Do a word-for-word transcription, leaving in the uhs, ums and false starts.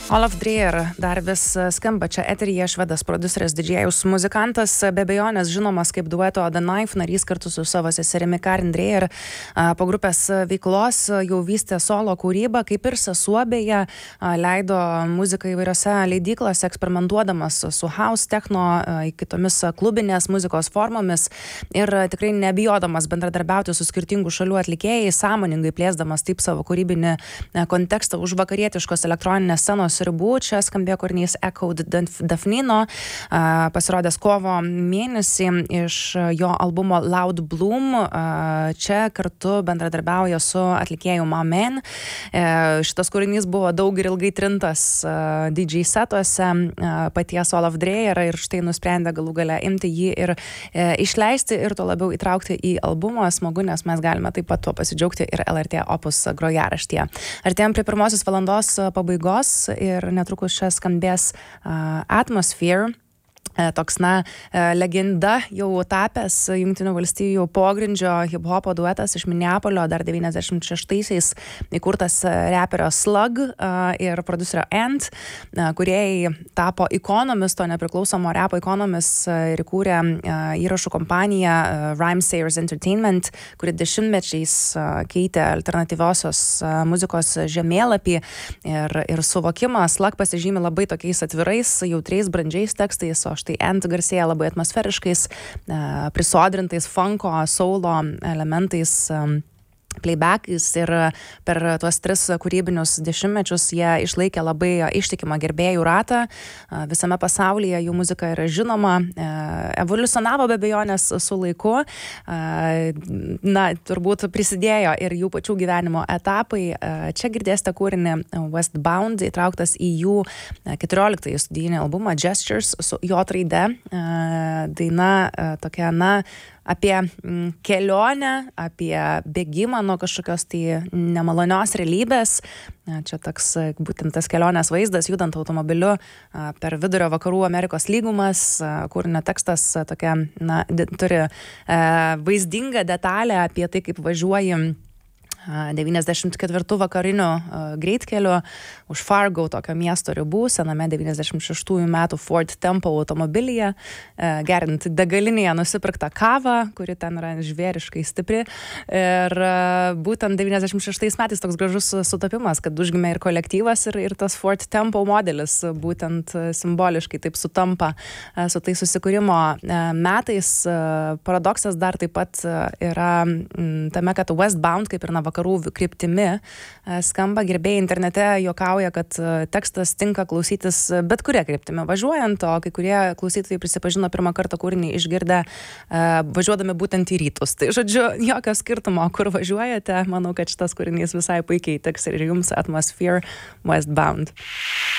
Olaf Dreyer dar vis skamba čia eteryje, švedas prodiuseris, didžėjus muzikantas, be abejonės žinomas kaip dueto The Knife narys kartu su savo seserimi Karin Dreyer. Po grupės veiklos jau vystė solo kūrybą, kaip ir sesuo beje, leido muziką įvairiose leidyklose, eksperimentuodamas su house, techno, kitomis klubinės muzikos formomis ir tikrai nebijodamas bendradarbiauti su skirtingų šalių atlikėjais, sąmoningai plėsdamas taip savo kūrybinį kontekstą už vakarietiškos elektroninės scenos ribų. Čia skambėjo kūrinys Echoed Daphnino, pasirodęs kovo mėnesį iš jo albumo Loud Bloom. Čia kartu bendradarbiauja su atlikėju Ma Man. Šitas kūrinys buvo daug ir ilgai trintas D J setuose paties Olaf Dreyer ir štai nusprendė galų gale imti jį ir išleisti ir tuo labiau įtraukti į albumą. Smagu, nes mes galime taip pat tuo pasidžiaugti ir L R T Opus grojaraštyje. Artėjom prie pirmosios valandos pabaigos ir netrukus čia skambės uh, Atmosphere. Toks, na, legenda jau tapęs Jungtinių valstijų pogrindžio hip-hopo duetas iš Minneapolio, dar devyniasdešimt šeštaisiais įkurtas reperio Slug ir prodiuserio Ant, kurie tapo ikonomis, to nepriklausomo repo ikonomis ir įkūrė įrašų kompaniją Rhymesayers Entertainment, kuri dešimtmečiais keitė alternatyviosios muzikos žemėlapį ir, ir suvokimą. Slug pasižymi labai tokiais atvirais, jautriais, brandžiais tekstais, o štai Ant garsėja labai atmosferiškais, prisodrintais funko, soulo elementais, playbackais ir per tuos tris kūrybinius dešimtmečius jie išlaikė labai ištikimą gerbėjų ratą. Visame pasaulyje jų muzika yra žinoma, evoliucionavo be abejonės su laiku. Na, turbūt prisidėjo ir jų pačių gyvenimo etapai. Čia girdėsite kūrinį Westbound, įtrauktas į jų keturioliktąjį studijinį albumą Gestures su J raide. Daina tokia, na, apie kelionę, apie bėgimą nuo kažkokios tai nemalonios realybės. Čia toks būtent tas kelionės vaizdas, judant automobiliu per vidurio vakarų Amerikos lygumas, kūrinio tekstas tokia, na, turi vaizdingą detalę apie tai, kaip važiuoji devyniasdešimt ketvirtų vakarinių greitkelių už Fargo, tokio miesto ribų, sename devyniasdešimt šeštųjų metų Ford Tempo automobilyje, geriant degalinėje nusipirktą kavą, kuri ten yra žvėriškai stipri. Ir būtent devyniasdešimt šeštais metais toks gražus sutapimas, kad užgimė ir kolektyvas, ir, ir tas Ford Tempo modelis būtent simboliškai taip sutampa su tai susikūrimo metais. Paradoksas dar taip pat yra tame, kad Westbound, kaip ir na vakarų kryptimi, skamba. Gerbėjai internete juokauja, kad tekstas tinka klausytis bet kuria kryptimi važiuojant, o kai kurie klausytojai prisipažino pirmą kartą kūrinį išgirdę važiuodami būtent į rytus. Tai žodžiu, jokio skirtumo, kur važiuojate. Manau, kad šitas kūrinys visai puikiai tiks ir jums. Atmosphere, Westbound.